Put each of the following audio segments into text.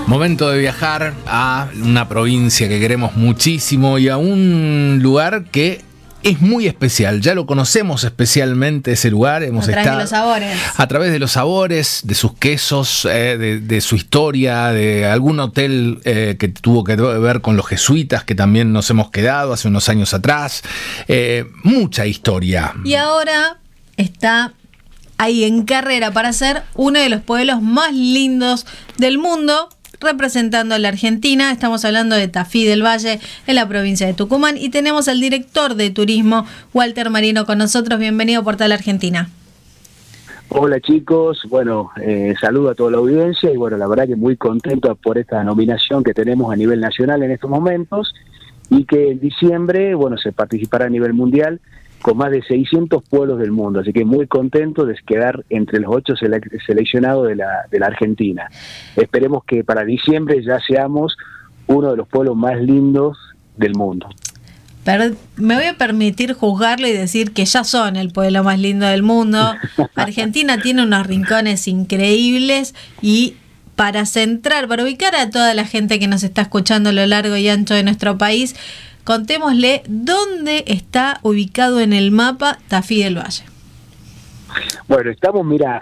Momento de viajar a una provincia que queremos muchísimo y a un lugar que es muy especial. Ya lo conocemos especialmente ese lugar. Hemos a través estado de los sabores. A través de los sabores, de sus quesos, de su historia, de algún hotel que tuvo que ver con los jesuitas, que también nos hemos quedado hace unos años atrás. Mucha historia. Y ahora está ahí en carrera para ser uno de los pueblos más lindos del mundo, representando a la Argentina. Estamos hablando de Tafí del Valle, en la provincia de Tucumán, y tenemos al director de turismo, Walter Marino, con nosotros. Bienvenido a Portal Argentina. Hola chicos, bueno, saludo a toda la audiencia y bueno, la verdad que muy contento por esta nominación que tenemos a nivel nacional en estos momentos y que en diciembre, bueno, se participará a nivel mundial con más de 600 pueblos del mundo, así que muy contento de quedar entre los 8 seleccionados de la Argentina. Esperemos que para diciembre ya seamos uno de los pueblos más lindos del mundo. Pero me voy a permitir juzgarlo y decir que ya son el pueblo más lindo del mundo. Argentina tiene unos rincones increíbles y para ubicar a toda la gente que nos está escuchando a lo largo y ancho de nuestro país, contémosle dónde está ubicado en el mapa Tafí del Valle. Bueno, estamos, mira,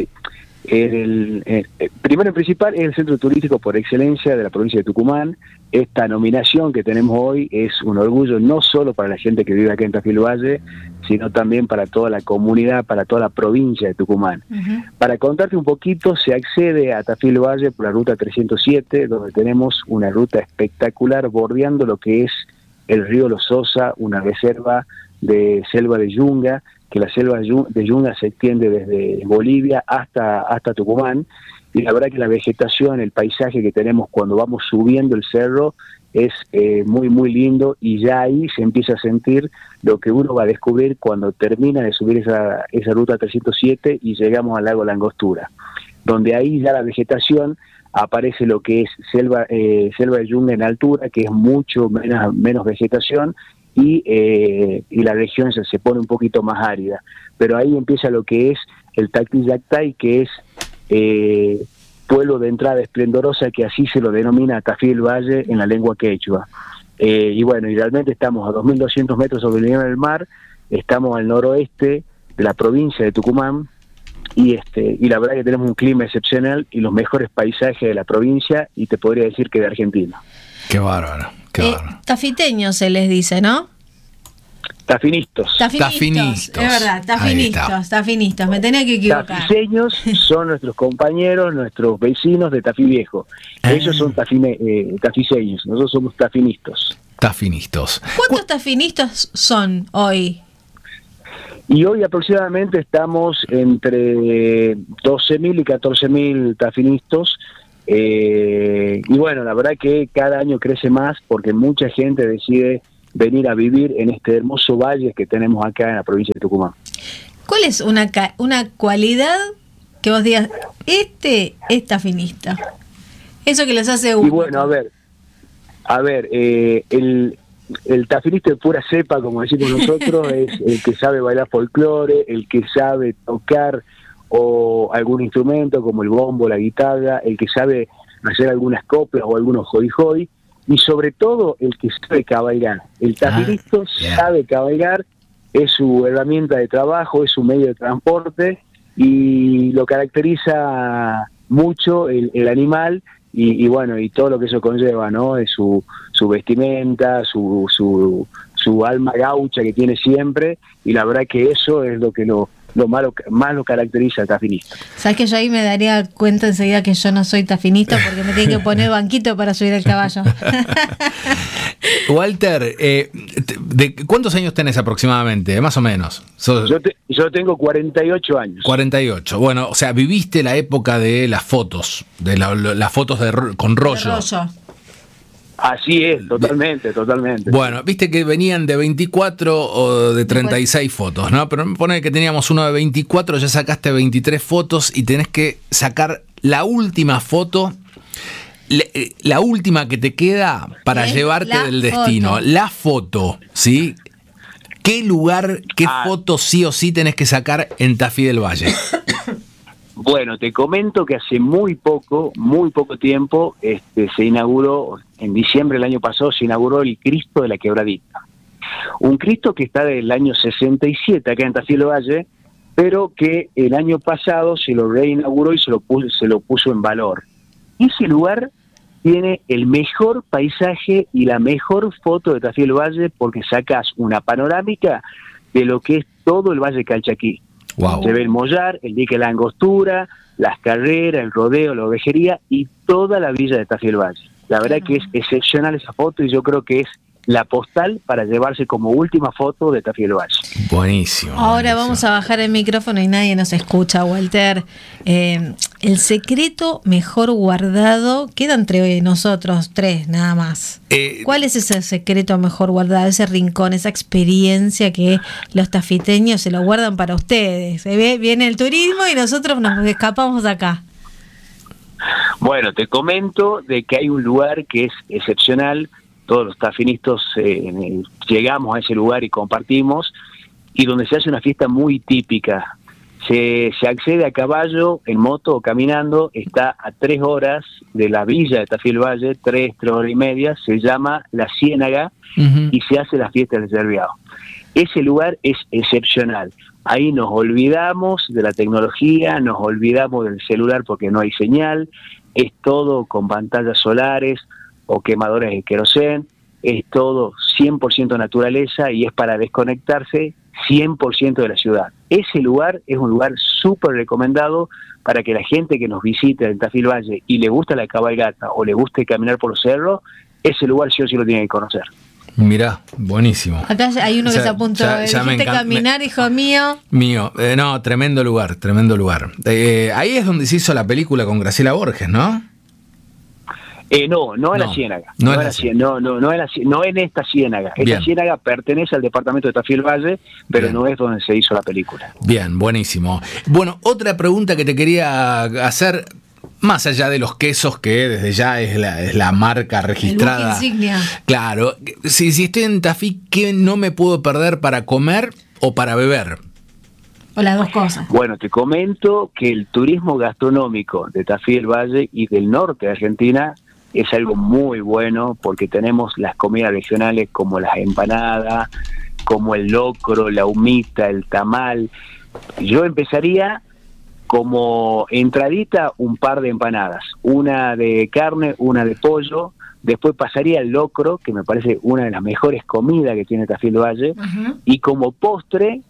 primero en principal es el centro turístico por excelencia de la provincia de Tucumán. Esta nominación que tenemos hoy es un orgullo no solo para la gente que vive aquí en Tafí del Valle, sino también para toda la comunidad, para toda la provincia de Tucumán. Uh-huh. Para contarte un poquito, se accede a Tafí del Valle por la ruta 307, donde tenemos una ruta espectacular bordeando lo que es el río Los Sosa, una reserva de selva de yunga, que la selva de yunga se extiende desde Bolivia hasta Tucumán, y la verdad que la vegetación, el paisaje que tenemos cuando vamos subiendo el cerro es muy muy lindo, y ya ahí se empieza a sentir lo que uno va a descubrir cuando termina de subir esa ruta 307 y llegamos al lago Langostura, donde ahí ya la vegetación aparece lo que es selva de yunga en altura, que es mucho menos vegetación, y la región se pone un poquito más árida. Pero ahí empieza lo que es el Tactiyactay, que es pueblo de entrada esplendorosa, que así se lo denomina Tafí del Valle en la lengua quechua. Y bueno, y realmente estamos a 2.200 metros sobre el nivel del mar, estamos al noroeste de la provincia de Tucumán, y la verdad que tenemos un clima excepcional y los mejores paisajes de la provincia, y te podría decir que de Argentina. Qué bárbaro, qué bárbaro. Tafiteños se les dice, ¿no? Tafinistas. Es verdad, tafinistas, me tenía que equivocar. Tafiseños son nuestros compañeros, nuestros vecinos de Tafí Viejo. Ellos son tafiseños, nosotros somos tafinistas. ¿Cuántos tafinistas son hoy? Y hoy aproximadamente estamos entre 12.000 y 14.000 tafinistas. Y bueno, la verdad que cada año crece más porque mucha gente decide venir a vivir en este hermoso valle que tenemos acá en la provincia de Tucumán. ¿Cuál es una cualidad que vos digas, este es tafinista? Eso que les hace únicos. Y bueno, a ver, el tafinista de pura cepa, como decimos nosotros, es el que sabe bailar folclore, el que sabe tocar o algún instrumento como el bombo, la guitarra, el que sabe hacer algunas coplas o algunos hoy, y sobre todo el que sabe cabalgar. El tafinista sabe cabalgar, es su herramienta de trabajo, es su medio de transporte, y lo caracteriza mucho el animal, y bueno, y todo lo que eso conlleva, ¿no? Es su vestimenta, su alma gaucha que tiene siempre, y la verdad que eso es lo que más lo caracteriza al tafinista. ¿Sabes que yo ahí me daría cuenta enseguida que yo no soy tafinista porque me tiene que poner banquito para subir el caballo? Walter, ¿de cuántos años tenés aproximadamente, más o menos? Yo tengo 48 años. 48, bueno, o sea, viviste la época de las fotos, de las fotos con rollo. Así es, totalmente. Bueno, viste que venían de 24 o de 36 fotos, ¿no? Pero me pone que teníamos uno de 24, ya sacaste 23 fotos y tenés que sacar la última foto, la última que te queda para llevarte del destino. La foto, ¿sí? ¿Qué lugar, qué foto sí o sí tenés que sacar en Tafí del Valle? Bueno, te comento que hace muy poco tiempo, se inauguró, en diciembre del año pasado, se inauguró el Cristo de la Quebradita. Un Cristo que está del año 67 acá en Tafí del Valle, pero que el año pasado se lo reinauguró y se lo puso en valor. Ese lugar tiene el mejor paisaje y la mejor foto de Tafí del Valle porque sacas una panorámica de lo que es todo el Valle Calchaquí. Wow. Se ve el Mollar, el dique La Angostura, las carreras, el rodeo, la ovejería y toda la villa de Tafí del Valle. La verdad que es excepcional esa foto y yo creo que es la postal para llevarse como última foto de Tafí del Valle. Buenísimo. Ahora vamos a bajar el micrófono y nadie nos escucha, Walter. El secreto mejor guardado queda entre nosotros tres, nada más. ¿Cuál es ese secreto mejor guardado, ese rincón, esa experiencia que los tafiteños se lo guardan para ustedes? Viene el turismo y nosotros nos escapamos acá. Bueno, te comento de que hay un lugar que es excepcional. Todos los tafinistas llegamos a ese lugar y compartimos, y donde se hace una fiesta muy típica. Se accede a caballo, en moto o caminando, está a 3 horas de la villa de Tafí del Valle, 3 horas y media, se llama La Ciénaga, y se hace la fiesta del Cerviado. Ese lugar es excepcional. Ahí nos olvidamos de la tecnología, nos olvidamos del celular porque no hay señal, es todo con pantallas solares o quemadores de querosén, es todo 100% naturaleza y es para desconectarse 100% de la ciudad. Ese lugar es un lugar súper recomendado para que la gente que nos visite en Tafí del Valle y le gusta la cabalgata o le guste caminar por los cerros, ese lugar sí o sí lo tiene que conocer. Mirá, buenísimo. Acá hay uno que se apuntó. Dijiste caminar, hijo mío. No, tremendo lugar, tremendo lugar. Ahí es donde se hizo la película con Graciela Borges, ¿no? No en la Ciénaga. No en esta Ciénaga. Esta Ciénaga pertenece al departamento de Tafí del Valle, pero Bien. no es donde se hizo la película. Bien, buenísimo. Bueno, otra pregunta que te quería hacer, más allá de los quesos, que desde ya es la marca registrada. El buque insignia. Claro. Si estoy en Tafí, ¿qué no me puedo perder para comer o para beber? O las dos cosas. Bueno, te comento que el turismo gastronómico de Tafí del Valle y del norte de Argentina es algo muy bueno porque tenemos las comidas regionales como las empanadas, como el locro, la humita, el tamal. Yo empezaría como entradita un par de empanadas, una de carne, una de pollo, después pasaría al locro, que me parece una de las mejores comidas que tiene Tafí del Valle, y como postre,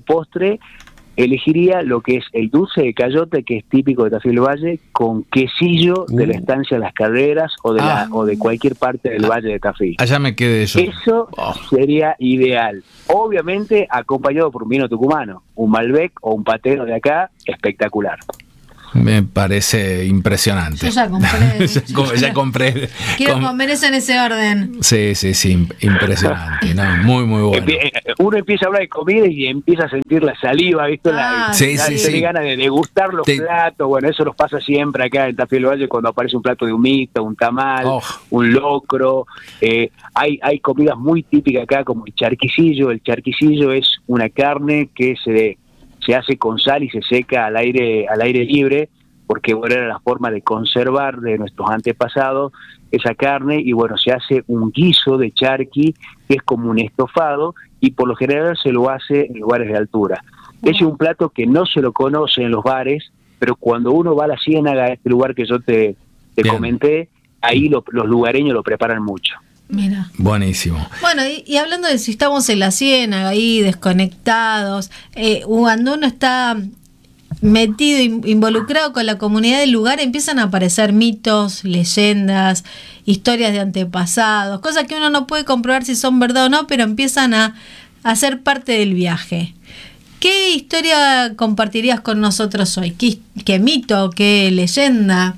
elegiría lo que es el dulce de cayote, que es típico de Tafí del Valle, con quesillo de la estancia de Las Carreras o de cualquier parte del Valle de Tafí. Allá me quedé yo. Eso sería ideal. Obviamente acompañado por un vino tucumano, un Malbec o un patero de acá, espectacular. Me parece impresionante. Yo ya compré. ya compré. Quiero comer eso en ese orden. Sí, impresionante. No, muy, muy bueno. Uno empieza a hablar de comida y empieza a sentir la saliva, ¿viste? Tiene ganas de degustar los platos. Bueno, eso nos pasa siempre acá en Tafí del Valle cuando aparece un plato de humita, un tamal, un locro. Hay comidas muy típicas acá como el charquicillo. El charquicillo es una carne que se hace con sal y se seca al aire libre, porque bueno, era la forma de conservar de nuestros antepasados esa carne, y bueno, se hace un guiso de charqui, que es como un estofado, y por lo general se lo hace en lugares de altura. Ese es un plato que no se lo conoce en los bares, pero cuando uno va a la Ciénaga, a este lugar que yo te comenté, ahí los lugareños lo preparan mucho. Mira. Buenísimo. Bueno, y hablando de si estamos en la Ciénaga ahí desconectados, cuando uno está metido, involucrado con la comunidad del lugar, empiezan a aparecer mitos, leyendas, historias de antepasados, cosas que uno no puede comprobar si son verdad o no, pero empiezan a ser parte del viaje. ¿Qué historia compartirías con nosotros hoy? ¿Qué mito? ¿Qué leyenda?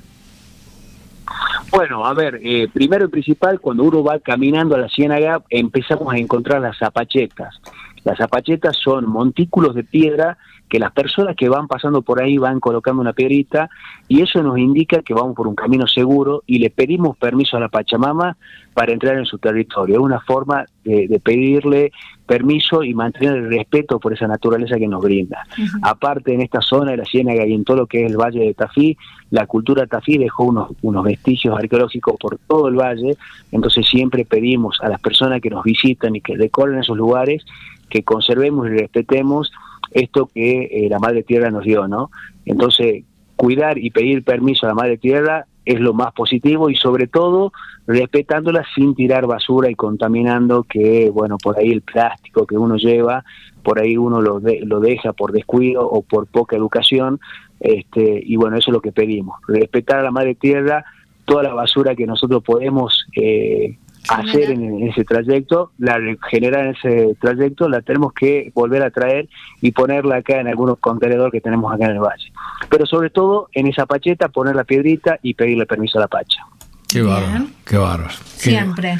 Bueno, a ver, primero y principal, cuando uno va caminando a la Ciénaga, empezamos a encontrar las zapachetas. Las zapachetas son montículos de piedra que las personas que van pasando por ahí van colocando una piedrita, y eso nos indica que vamos por un camino seguro y le pedimos permiso a la Pachamama para entrar en su territorio. Es una forma de pedirle permiso y mantener el respeto por esa naturaleza que nos brinda. Aparte, en esta zona de la Ciénaga y en todo lo que es el Valle de Tafí, la cultura Tafí dejó unos vestigios arqueológicos por todo el valle, entonces siempre pedimos a las personas que nos visitan y que decoren esos lugares, que conservemos y respetemos esto que la Madre Tierra nos dio, ¿no? Entonces, cuidar y pedir permiso a la Madre Tierra es lo más positivo, y sobre todo respetándola sin tirar basura y contaminando, que bueno, por ahí el plástico que uno lleva, por ahí uno lo deja por descuido o por poca educación, y bueno, eso es lo que pedimos, respetar a la Madre Tierra. Toda la basura que nosotros podemos hacer en ese trayecto, generar en ese trayecto, la tenemos que volver a traer y ponerla acá en algunos contenedores que tenemos acá en el valle. Pero sobre todo, en esa pacheta, poner la piedrita y pedirle permiso a la pacha. Qué bárbaro, qué bárbaro. Siempre.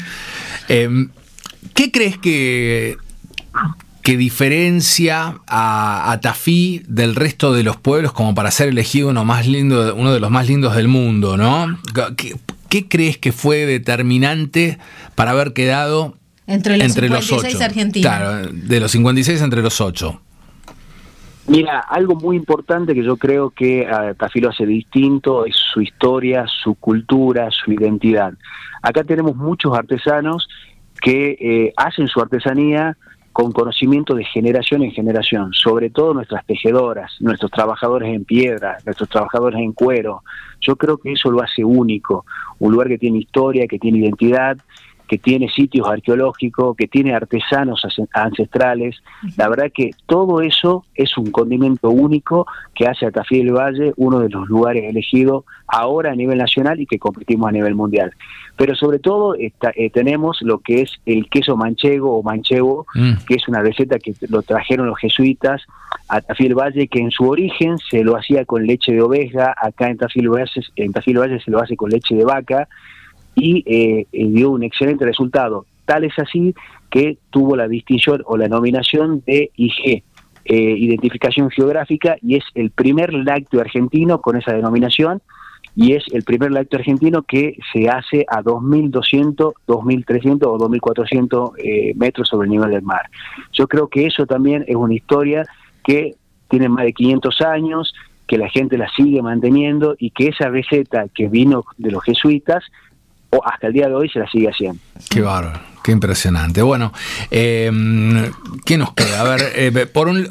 ¿Qué crees que diferencia a Tafí del resto de los pueblos como para ser elegido uno de los más lindos del mundo, ¿no? ¿Qué crees que fue determinante para haber quedado entre los 56 8? argentinos? Claro, de los 56 entre los 8. Mira, algo muy importante que yo creo que a Tafí lo hace distinto es su historia, su cultura, su identidad. Acá tenemos muchos artesanos que hacen su artesanía con conocimiento de generación en generación, sobre todo nuestras tejedoras, nuestros trabajadores en piedra, nuestros trabajadores en cuero. Yo creo que eso lo hace único, un lugar que tiene historia, que tiene identidad, que tiene sitios arqueológicos, que tiene artesanos ancestrales. La verdad que todo eso es un condimento único que hace a Tafí del Valle uno de los lugares elegidos ahora a nivel nacional y que competimos a nivel mundial. Pero sobre todo tenemos lo que es el queso manchego o manchego, que es una receta que lo trajeron los jesuitas a Tafí del Valle, que en su origen se lo hacía con leche de oveja. Acá en Tafí del Valle se lo hace con leche de vaca, y dio un excelente resultado. Tal es así que tuvo la distinción o la nominación de IG, Identificación Geográfica, y es el primer lácteo argentino con esa denominación, y es el primer lácteo argentino que se hace a 2.200, 2.300 o 2.400 metros sobre el nivel del mar. Yo creo que eso también es una historia que tiene más de 500 años, que la gente la sigue manteniendo, y que esa receta que vino de los jesuitas, o hasta el día de hoy se la sigue haciendo. Qué bárbaro, qué impresionante. Bueno, ¿qué nos queda? A ver,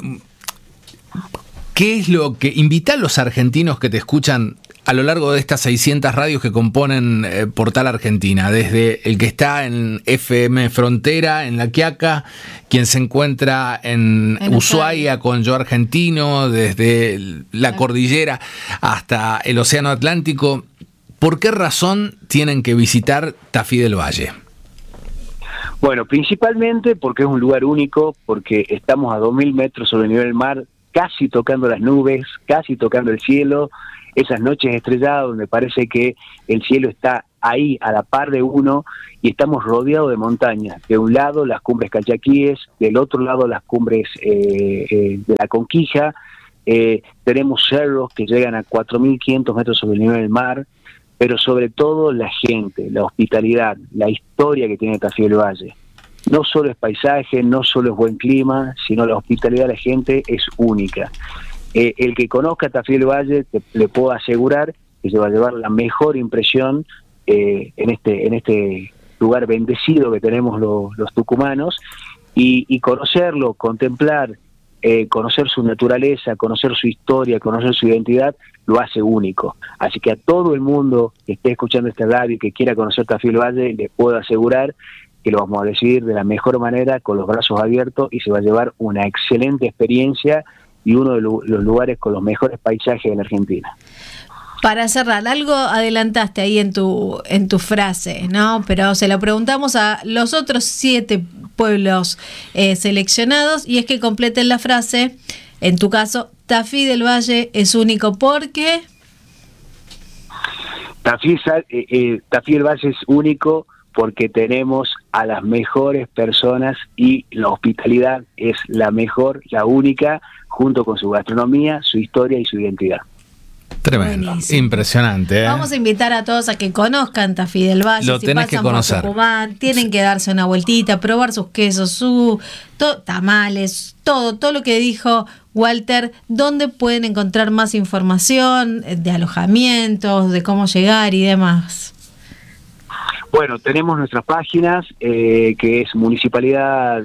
¿qué es lo que invita a los argentinos que te escuchan a lo largo de estas 600 radios que componen Portal Argentina? Desde el que está en FM Frontera, en La Quiaca, quien se encuentra en Ushuaia con Yo Argentino, desde la cordillera hasta el Océano Atlántico. ¿Por qué razón tienen que visitar Tafí del Valle? Bueno, principalmente porque es un lugar único, porque estamos a 2.000 metros sobre el nivel del mar, casi tocando las nubes, casi tocando el cielo, esas noches estrelladas donde parece que el cielo está ahí a la par de uno, y estamos rodeados de montañas. De un lado las cumbres Calchaquíes, del otro lado las cumbres de la Conquija, tenemos cerros que llegan a 4.500 metros sobre el nivel del mar, pero sobre todo la gente, la hospitalidad, la historia que tiene Tafí del Valle. No solo es paisaje, no solo es buen clima, sino la hospitalidad de la gente es única. El que conozca Tafí del Valle, le puedo asegurar que se va a llevar la mejor impresión en este lugar bendecido que tenemos los tucumanos, y conocerlo, contemplar, conocer su naturaleza, conocer su historia, conocer su identidad, lo hace único. Así que a todo el mundo que esté escuchando esta radio y que quiera conocer Tafí del Valle, les puedo asegurar que lo vamos a recibir de la mejor manera, con los brazos abiertos, y se va a llevar una excelente experiencia y uno de los lugares con los mejores paisajes de la Argentina. Para cerrar, algo adelantaste ahí en tu frase, ¿no? Pero se lo preguntamos a los otros 7 pueblos seleccionados, y es que completen la frase. En tu caso, Tafí del Valle es único porque... Tafí del Valle es único porque tenemos a las mejores personas, y la hospitalidad es la mejor, la única, junto con su gastronomía, su historia y su identidad. Tremendo, Buenísimo. Impresionante. Vamos a invitar a todos a que conozcan Tafí del Valle. Lo si tenés pasan que por conocer. Tucumán, tienen que darse una vueltita, probar sus quesos, tamales, todo lo que dijo Walter. ¿Dónde pueden encontrar más información de alojamientos, de cómo llegar y demás? Bueno, tenemos nuestras páginas, que es Municipalidad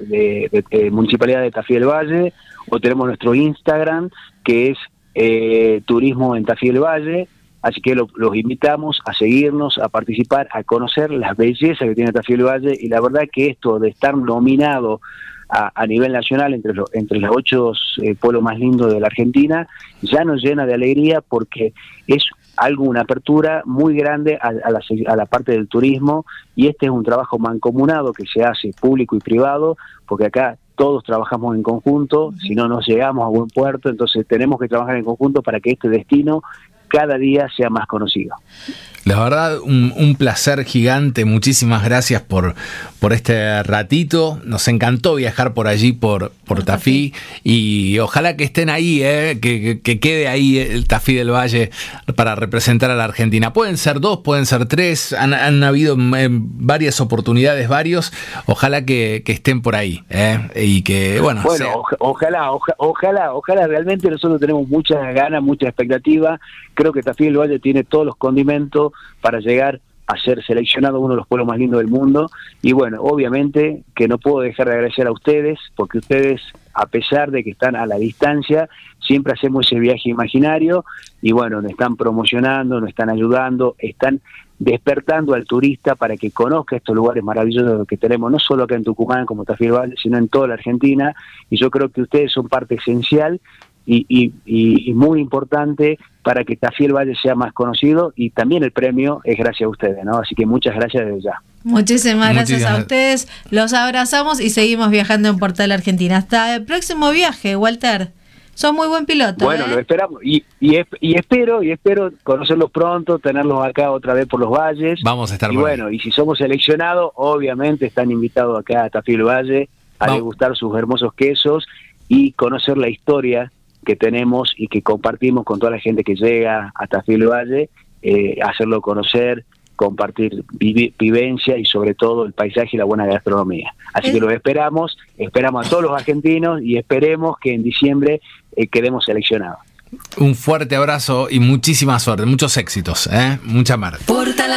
de Tafí del Valle, o tenemos nuestro Instagram, que es Turismo en Tafí del Valle. Así que los invitamos a seguirnos, a participar, a conocer las bellezas que tiene Tafí del Valle, y la verdad que esto de estar nominado a nivel nacional entre los 8 pueblos más lindos de la Argentina ya nos llena de alegría, porque es una apertura muy grande a la parte del turismo, y este es un trabajo mancomunado que se hace público y privado, porque acá todos trabajamos en conjunto, si no nos llegamos a buen puerto. Entonces tenemos que trabajar en conjunto para que este destino cada día sea más conocido. La verdad, un placer gigante. Muchísimas gracias por este ratito. Nos encantó viajar por allí, por Tafí, y ojalá que estén ahí, que quede ahí el Tafí del Valle para representar a la Argentina. Pueden ser 2, pueden ser 3, han habido varias oportunidades, varios. Ojalá que estén por ahí, y que, bueno. Ojalá, realmente nosotros tenemos muchas ganas, mucha expectativa. Creo que Tafí del Valle tiene todos los condimentos para llegar a ser seleccionado uno de los pueblos más lindos del mundo. Y bueno, obviamente que no puedo dejar de agradecer a ustedes, porque ustedes, a pesar de que están a la distancia, siempre hacemos ese viaje imaginario, y bueno, nos están promocionando, nos están ayudando, están despertando al turista para que conozca estos lugares maravillosos que tenemos, no solo acá en Tucumán como Tafí del Valle, sino en toda la Argentina. Y yo creo que ustedes son parte esencial y muy importante para que Tafí del Valle sea más conocido, y también el premio es gracias a ustedes, ¿no? Así que muchas gracias desde ya. Muchísimas gracias a ustedes, los abrazamos y seguimos viajando en Portal Argentina. Hasta el próximo viaje, Walter. Sos muy buen piloto. Bueno, lo esperamos, y espero conocerlos pronto, tenerlos acá otra vez por los valles. Vamos a estar. Y bueno, y si somos seleccionados, obviamente están invitados acá a Tafí del Valle a degustar sus hermosos quesos y conocer la historia que tenemos y que compartimos con toda la gente que llega a Tafí del Valle, hacerlo conocer, compartir vivencia y sobre todo el paisaje y la buena gastronomía. Así que los esperamos a todos los argentinos, y esperemos que en diciembre quedemos seleccionados. Un fuerte abrazo y muchísima suerte, muchos éxitos, mucha mar.